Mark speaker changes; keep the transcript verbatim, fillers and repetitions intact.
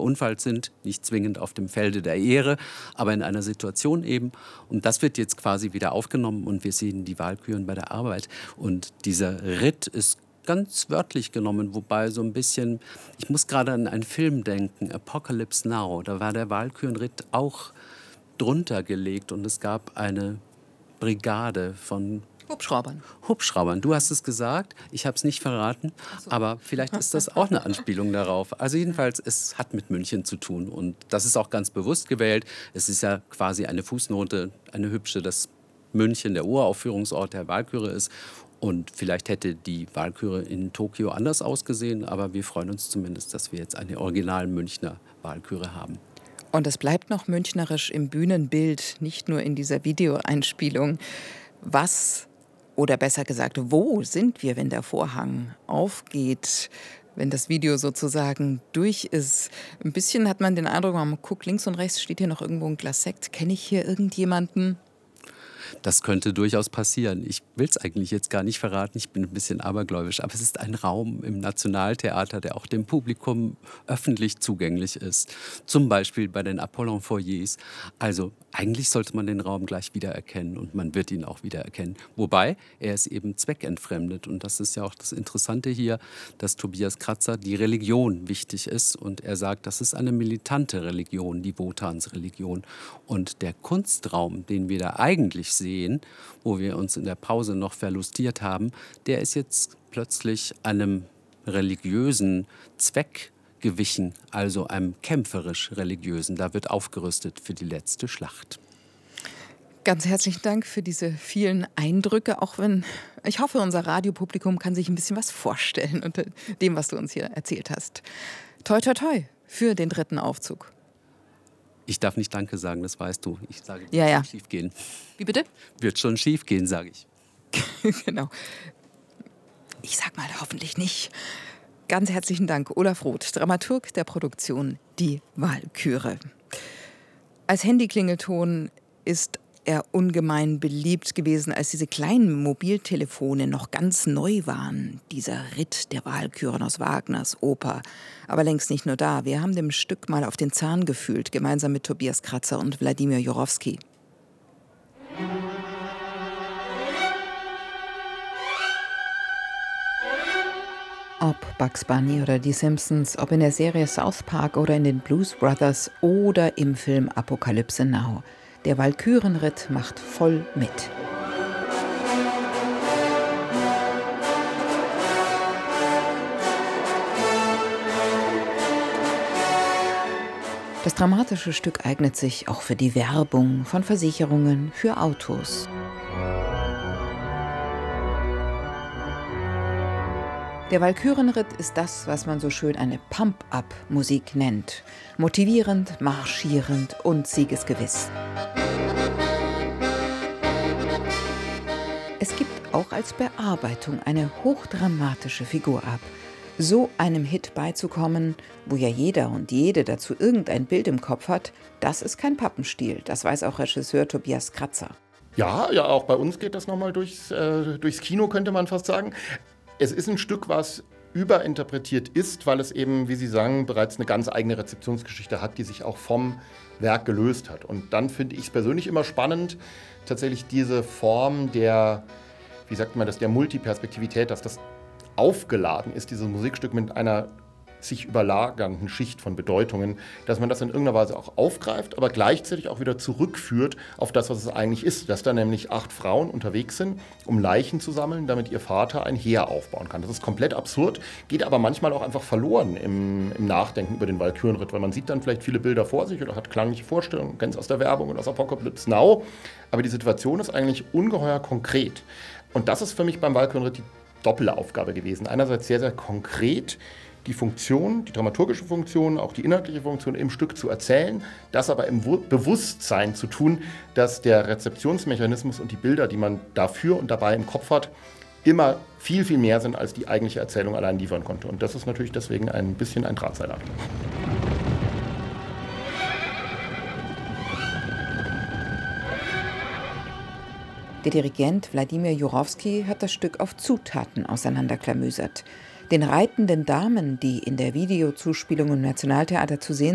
Speaker 1: verunfallt sind, nicht zwingend auf dem Felde der Ehre, aber in einer Situation eben. Und das wird jetzt quasi wieder aufgenommen und wir sehen die Walküren bei der Arbeit. Und dieser Ritt ist ganz wörtlich genommen, wobei so ein bisschen, ich muss gerade an einen Film denken, Apocalypse Now, da war der Walkürenritt auch drunter gelegt und es gab eine Brigade von
Speaker 2: Hubschraubern.
Speaker 1: Hubschraubern. Du hast es gesagt, ich habe es nicht verraten, so. Aber vielleicht ist das auch eine Anspielung darauf. Also jedenfalls, es hat mit München zu tun und das ist auch ganz bewusst gewählt. Es ist ja quasi eine Fußnote, eine hübsche, dass München der Uraufführungsort der Walküre ist. Und vielleicht hätte die Walküre in Tokio anders ausgesehen, aber wir freuen uns zumindest, dass wir jetzt eine original Münchner Walküre haben.
Speaker 2: Und es bleibt noch münchnerisch im Bühnenbild, nicht nur in dieser Videoeinspielung. Was, oder besser gesagt, wo sind wir, wenn der Vorhang aufgeht, wenn das Video sozusagen durch ist? Ein bisschen hat man den Eindruck, man guckt links und rechts, steht hier noch irgendwo ein Glas Sekt. Kenne ich hier irgendjemanden?
Speaker 1: Das könnte durchaus passieren. Ich will es eigentlich jetzt gar nicht verraten, ich bin ein bisschen abergläubisch, aber es ist ein Raum im Nationaltheater, der auch dem Publikum öffentlich zugänglich ist. Zum Beispiel bei den Apollon-Foyers. Also eigentlich sollte man den Raum gleich wiedererkennen und man wird ihn auch wiedererkennen. Wobei, er ist eben zweckentfremdet und das ist ja auch das Interessante hier, dass Tobias Kratzer die Religion wichtig ist und er sagt, das ist eine militante Religion, die Wotans-Religion. Und der Kunstraum, den wir da eigentlich sehen, wo wir uns in der Pause noch verlustiert haben, der ist jetzt plötzlich einem religiösen Zweck gewichen, also einem kämpferisch-religiösen. Da wird aufgerüstet für die letzte Schlacht.
Speaker 2: Ganz herzlichen Dank für diese vielen Eindrücke, auch wenn ich hoffe, unser Radiopublikum kann sich ein bisschen was vorstellen unter dem, was du uns hier erzählt hast. Toi, toi, toi für den dritten Aufzug.
Speaker 1: Ich darf nicht Danke sagen, das weißt du. Ich sage, wird
Speaker 2: ja, ja.
Speaker 1: schon schief gehen.
Speaker 2: Wie bitte?
Speaker 1: Wird schon schief gehen, sage ich.
Speaker 2: Genau. Ich sag mal, hoffentlich nicht. Ganz herzlichen Dank, Olaf Roth, Dramaturg der Produktion Die Walküre. Als Handyklingelton ist er ungemein beliebt gewesen, als diese kleinen Mobiltelefone noch ganz neu waren. Dieser Ritt der Walküren aus Wagners Oper. Aber längst nicht nur da. Wir haben dem Stück mal auf den Zahn gefühlt, gemeinsam mit Tobias Kratzer und Wladimir Jurowski. Ob Bugs Bunny oder die Simpsons, ob in der Serie South Park oder in den Blues Brothers oder im Film Apocalypse Now. Der Walkürenritt macht voll mit. Das dramatische Stück eignet sich auch für die Werbung von Versicherungen für Autos. Der Walkürenritt ist das, was man so schön eine Pump-Up-Musik nennt. Motivierend, marschierend und siegesgewiss. Es gibt auch als Bearbeitung eine hochdramatische Figur ab. So einem Hit beizukommen, wo ja jeder und jede dazu irgendein Bild im Kopf hat, das ist kein Pappenstiel. Das weiß auch Regisseur Tobias Kratzer.
Speaker 3: Ja, ja, auch bei uns geht das nochmal durchs, äh, durchs Kino, könnte man fast sagen. Es ist ein Stück, was überinterpretiert ist, weil es eben, wie Sie sagen, bereits eine ganz eigene Rezeptionsgeschichte hat, die sich auch vom Werk gelöst hat. Und dann finde ich es persönlich immer spannend, tatsächlich diese Form der, wie sagt man das, der Multiperspektivität, dass das aufgeladen ist, dieses Musikstück mit einer sich überlagernden Schicht von Bedeutungen, dass man das in irgendeiner Weise auch aufgreift, aber gleichzeitig auch wieder zurückführt auf das, was es eigentlich ist. Dass da nämlich acht Frauen unterwegs sind, um Leichen zu sammeln, damit ihr Vater ein Heer aufbauen kann. Das ist komplett absurd, geht aber manchmal auch einfach verloren im, im Nachdenken über den Walkürenritt, weil man sieht dann vielleicht viele Bilder vor sich oder hat klangliche Vorstellungen, kennt es aus der Werbung und aus Apocalypse Now, aber die Situation ist eigentlich ungeheuer konkret. Und das ist für mich beim Walkürenritt die Doppelaufgabe gewesen. Einerseits sehr, sehr konkret, die Funktion, die dramaturgische Funktion, auch die inhaltliche Funktion im Stück zu erzählen, das aber im Bewusstsein zu tun, dass der Rezeptionsmechanismus und die Bilder, die man dafür und dabei im Kopf hat, immer viel, viel mehr sind, als die eigentliche Erzählung allein liefern konnte. Und das ist natürlich deswegen ein bisschen ein Drahtseilakt.
Speaker 2: Der Dirigent Wladimir Jurowski hat das Stück auf Zutaten auseinanderklamüsert. Den reitenden Damen, die in der Videozuspielung im Nationaltheater zu sehen